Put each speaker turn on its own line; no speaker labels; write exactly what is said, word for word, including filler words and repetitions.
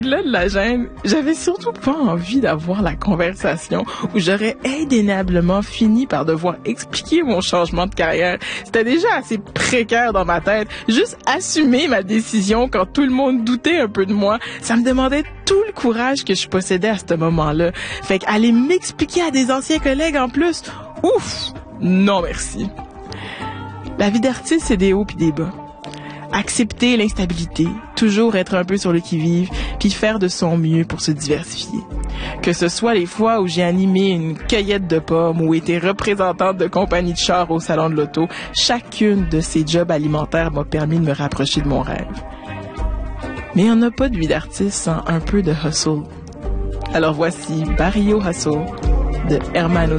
Là, de la gêne, j'avais surtout pas envie d'avoir la conversation où j'aurais indéniablement fini par devoir expliquer mon changement de carrière. C'était déjà assez précaire dans ma tête. Juste assumer ma décision quand tout le monde doutait un peu de moi, ça me demandait tout le courage que je possédais à ce moment-là. Fait qu'aller m'expliquer à des anciens collègues en plus, ouf, non merci. La vie d'artiste, c'est des hauts pis des bas. Accepter l'instabilité, toujours être un peu sur le qui-vive, puis faire de son mieux pour se diversifier. Que ce soit les fois où j'ai animé une cueillette de pommes ou été représentante de compagnie de chars au salon de l'auto, chacune de ces jobs alimentaires m'a permis de me rapprocher de mon rêve. Mais on n'a pas de vie d'artiste sans un peu de hustle. Alors voici Barrio Hustle de Hermanos